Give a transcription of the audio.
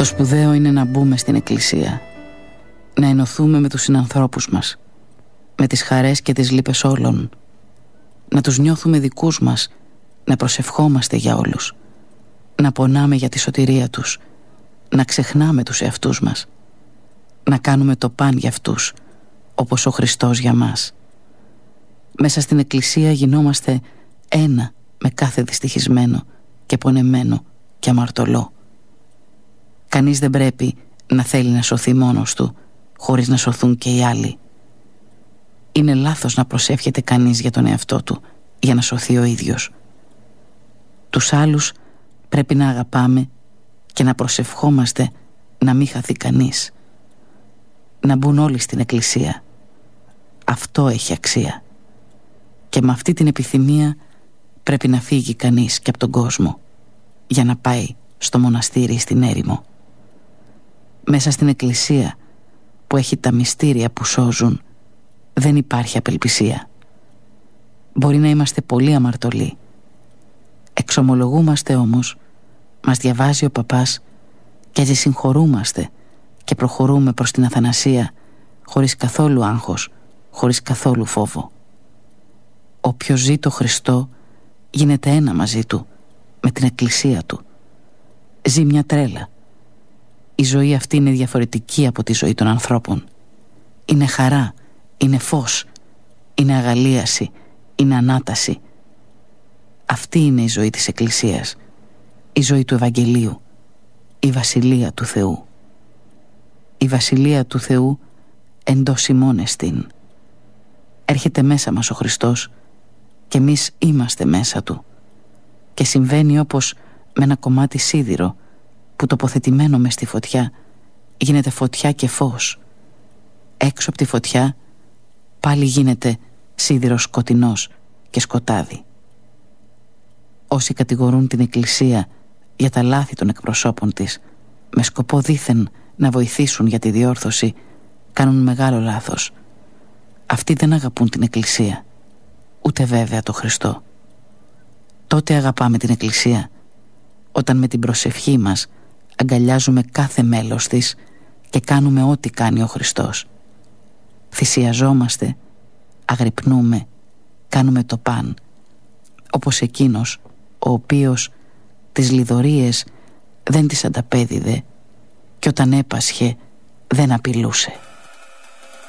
Το σπουδαίο είναι να μπούμε στην εκκλησία, να ενωθούμε με τους συνανθρώπους μας, με τις χαρές και τις λύπες όλων, να τους νιώθουμε δικούς μας, να προσευχόμαστε για όλους, να πονάμε για τη σωτηρία τους, να ξεχνάμε τους εαυτούς μας, να κάνουμε το παν για αυτούς, όπως ο Χριστός για μας. Μέσα στην εκκλησία γινόμαστε ένα με κάθε δυστυχισμένο και πονεμένο και αμαρτωλό. Κανείς δεν πρέπει να θέλει να σωθεί μόνος του, χωρίς να σωθούν και οι άλλοι. Είναι λάθος να προσεύχεται κανείς για τον εαυτό του, για να σωθεί ο ίδιος. Τους άλλους πρέπει να αγαπάμε και να προσευχόμαστε να μην χαθεί κανείς. Να μπουν όλοι στην εκκλησία. Αυτό έχει αξία. Και με αυτή την επιθυμία πρέπει να φύγει κανείς και από τον κόσμο, για να πάει στο μοναστήρι στην έρημο. Μέσα στην εκκλησία που έχει τα μυστήρια που σώζουν, δεν υπάρχει απελπισία. Μπορεί να είμαστε πολύ αμαρτωλοί. Εξομολογούμαστε όμως, μας διαβάζει ο παπάς και έτσι συγχωρούμαστε και προχωρούμε προς την αθανασία χωρίς καθόλου άγχος, χωρίς καθόλου φόβο. Όποιος ζει το Χριστό γίνεται ένα μαζί του, με την εκκλησία του. Ζει μια τρέλα. Η ζωή αυτή είναι διαφορετική από τη ζωή των ανθρώπων. Είναι χαρά, είναι φως, είναι αγαλίαση, είναι ανάταση. Αυτή είναι η ζωή της εκκλησίας, η ζωή του Ευαγγελίου, η Βασιλεία του Θεού. Η Βασιλεία του Θεού εντός ημών εστίν. Έρχεται μέσα μας ο Χριστός και εμείς είμαστε μέσα του. Και συμβαίνει όπως με ένα κομμάτι σίδηρο που τοποθετημένο μες στη φωτιά γίνεται φωτιά και φως. Έξω από τη φωτιά πάλι γίνεται σίδηρος σκοτεινός και σκοτάδι. Όσοι κατηγορούν την Εκκλησία για τα λάθη των εκπροσώπων της, με σκοπό δήθεν να βοηθήσουν για τη διόρθωση, κάνουν μεγάλο λάθος. Αυτοί δεν αγαπούν την Εκκλησία, ούτε βέβαια το Χριστό. Τότε αγαπάμε την Εκκλησία όταν με την προσευχή μας αγκαλιάζουμε κάθε μέλος της και κάνουμε ό,τι κάνει ο Χριστός. Θυσιαζόμαστε, αγρυπνούμε, κάνουμε το παν, όπως εκείνος ο οποίος τις λιδωρίες δεν τις ανταπέδιδε και όταν έπασχε δεν απειλούσε.